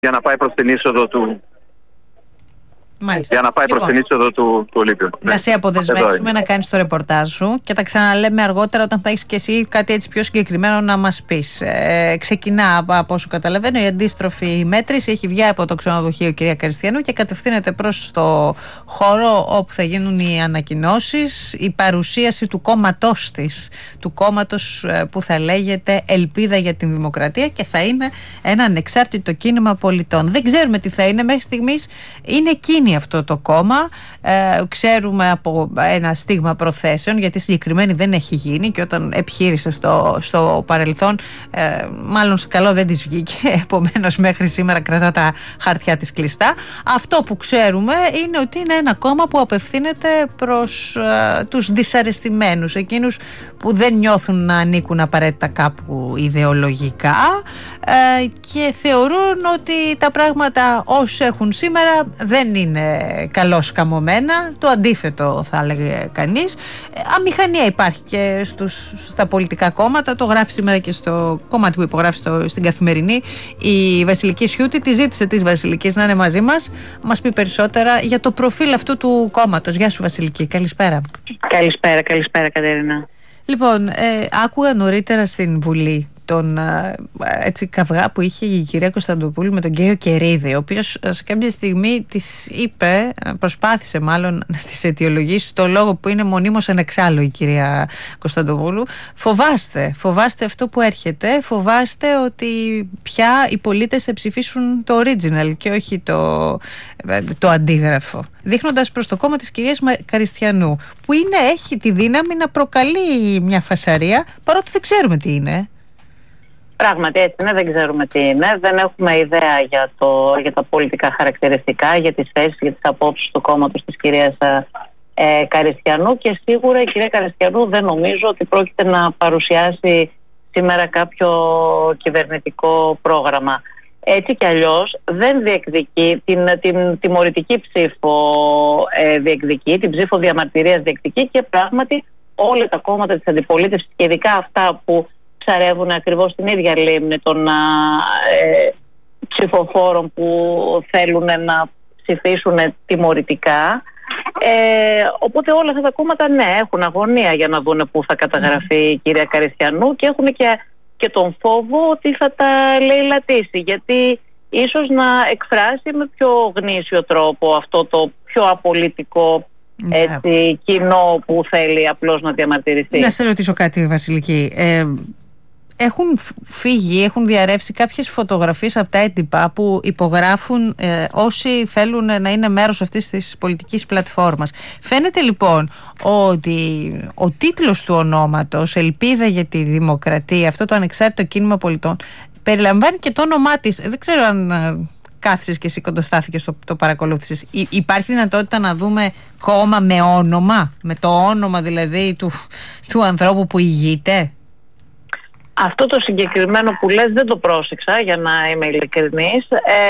για να πάει προς την είσοδο του. Μάλιστα. Για να πάει προς την είσοδο του Ολύμπιου. Να σε αποδεσμεύσουμε να κάνεις το ρεπορτάζ σου και τα ξαναλέμε αργότερα όταν θα έχεις και εσύ κάτι έτσι πιο συγκεκριμένο να μας πεις. Ξεκινά από όσο καταλαβαίνω η αντίστροφη μέτρηση. Έχει βγει από το ξενοδοχείο η κυρία Καριστιανού και κατευθύνεται προς το χώρο όπου θα γίνουν οι ανακοινώσεις, η παρουσίαση του κόμματός της, του κόμματος που θα λέγεται Ελπίδα για την Δημοκρατία και θα είναι ένα ανεξάρτητο κίνημα πολιτών. Δεν ξέρουμε τι θα είναι, μέχρι στιγμής είναι εκείνη αυτό το κόμμα. Ξέρουμε από ένα στίγμα προθέσεων, γιατί συγκεκριμένη δεν έχει γίνει και όταν επιχείρησε στο παρελθόν μάλλον σε καλό δεν της βγήκε, επομένως μέχρι σήμερα κρατά τα χαρτιά της κλειστά. Αυτό που ξέρουμε είναι ότι είναι ένα κόμμα που απευθύνεται προς τους δυσαρεστημένους, εκείνους που δεν νιώθουν να ανήκουν απαραίτητα κάπου ιδεολογικά και θεωρούν ότι τα πράγματα όσοι έχουν σήμερα δεν είναι καλώς καμωμένα, το αντίθετο θα έλεγε κανείς. Αμηχανία υπάρχει και στα πολιτικά κόμματα, το γράφει σήμερα και στο κομμάτι που υπογράφει στην Καθημερινή η Βασιλική Σιούτη. Τη ζήτησε της Βασιλικής να είναι μαζί μας πει περισσότερα για το προφίλ αυτού του κόμματος. Γεια σου Βασιλική, καλησπέρα. Καλησπέρα Κατερίνα. Λοιπόν, άκουγα νωρίτερα στην Βουλή τον έτσι καυγά που είχε η κυρία Κωνσταντοπούλου με τον κύριο Κερίδη, ο οποίος σε κάποια στιγμή της είπε, προσπάθησε μάλλον να της αιτιολογήσει το λόγο που είναι μονίμως ανεξάλλου η κυρία Κωνσταντοπούλου. Φοβάστε αυτό που έρχεται, φοβάστε ότι πια οι πολίτες θα ψηφίσουν το original και όχι το αντίγραφο, δείχνοντας προς το κόμμα της κυρίας Καριστιανού, που έχει τη δύναμη να προκαλεί μια φασαρία παρότι δεν ξέρουμε τι είναι. Πράγματι έτσι είναι, δεν ξέρουμε τι είναι, δεν έχουμε ιδέα για τα πολιτικά χαρακτηριστικά, για τις θέσεις, για τις απόψεις του κόμματος της κυρίας Καριστιανού και σίγουρα η κυρία Καριστιανού δεν νομίζω ότι πρόκειται να παρουσιάσει σήμερα κάποιο κυβερνητικό πρόγραμμα. Έτσι κι αλλιώς δεν διεκδικεί την τιμωρητική ψήφο, την ψήφο διαμαρτυρίας διεκδικεί και πράγματι όλα τα κόμματα της αντιπολίτευσης και ειδικά αυτά που ψαρεύουν ακριβώς την ίδια λίμνη των ψηφοφόρων που θέλουν να ψηφίσουν τιμωρητικά. Οπότε όλα αυτά τα κόμματα έχουν αγωνία για να δουν πού θα καταγραφεί η κυρία Καριστιανού και έχουν και τον φόβο ότι θα τα λαιλατήσει, γιατί ίσως να εκφράσει με πιο γνήσιο τρόπο αυτό το πιο απολυτικό κοινό που θέλει απλώς να διαμαρτυρηθεί. Να σε ρωτήσω κάτι Βασιλική. Έχουν φύγει, έχουν διαρρεύσει κάποιες φωτογραφίες από τα έντυπα που υπογράφουν όσοι θέλουν να είναι μέρος αυτής της πολιτικής πλατφόρμας. Φαίνεται λοιπόν ότι ο τίτλος του ονόματος Ελπίδα για τη Δημοκρατία, αυτό το ανεξάρτητο κίνημα πολιτών, περιλαμβάνει και το όνομά της. Δεν ξέρω αν κάθισες και εσύ κοντοστάθηκες, το παρακολούθησες. Υπάρχει δυνατότητα να δούμε κόμμα με όνομα, με το όνομα δηλαδή του ανθρώπου που ηγείται? Αυτό το συγκεκριμένο που λες δεν το πρόσεξα, για να είμαι ειλικρινής.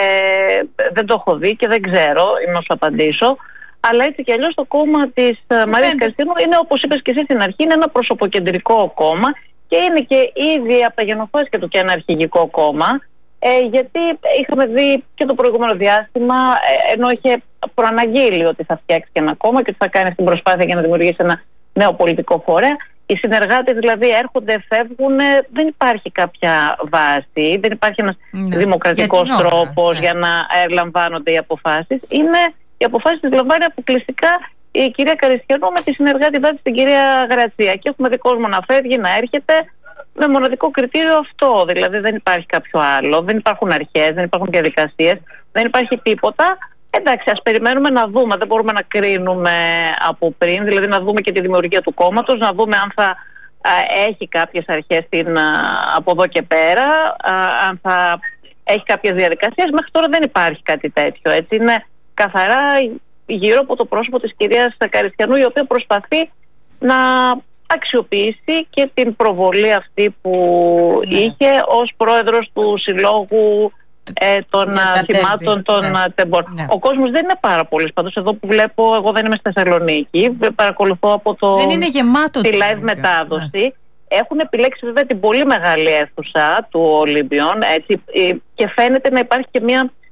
Δεν το έχω δει και δεν ξέρω να σου απαντήσω. Αλλά έτσι κι αλλιώς το κόμμα της Μαρίας Καριστιανού είναι, όπως είπες και εσύ στην αρχή, είναι ένα προσωποκεντρικό κόμμα και είναι και ήδη από τα γενοφάσκια του και ένα αρχηγικό κόμμα. Γιατί είχαμε δει και το προηγούμενο διάστημα, ενώ είχε προαναγγείλει ότι θα φτιάξει και ένα κόμμα και ότι θα κάνει αυτή την προσπάθεια για να δημιουργήσει ένα νέο πολιτικό φορέα. Οι συνεργάτες δηλαδή έρχονται, φεύγουν, δεν υπάρχει κάποια βάση, δεν υπάρχει ένας δημοκρατικός τρόπος για να λαμβάνονται οι αποφάσεις. Οι αποφάσεις τις λαμβάνει αποκλειστικά η κυρία Καριστιανού με τη συνεργάτη της την κυρία Γρατσία και έχουμε δει κόσμο να φεύγει, να έρχεται με μοναδικό κριτήριο αυτό. Δηλαδή δεν υπάρχει κάποιο άλλο, δεν υπάρχουν αρχές, δεν υπάρχουν διαδικασίες, δεν υπάρχει τίποτα. Εντάξει, ας περιμένουμε να δούμε, δεν μπορούμε να κρίνουμε από πριν, δηλαδή να δούμε και τη δημιουργία του κόμματος, να δούμε αν θα έχει κάποιες αρχές από εδώ και πέρα, αν θα έχει κάποιες διαδικασίες. Μέχρι τώρα δεν υπάρχει κάτι τέτοιο, έτσι. Είναι καθαρά γύρω από το πρόσωπο της κυρίας Καριστιανού, η οποία προσπαθεί να αξιοποιήσει και την προβολή αυτή που είχε ως πρόεδρος του Συλλόγου των θυμάτων των τεμπών. Ο κόσμος δεν είναι πάρα πολύ. Πάντως εδώ που βλέπω, εγώ δεν είμαι στη Θεσσαλονίκη, παρακολουθώ από δεν είναι γεμάτο τη live μετάδοση. Έχουν επιλέξει βέβαια την πολύ μεγάλη αίθουσα του Ολύμπιον, έτσι, και φαίνεται να υπάρχει και μια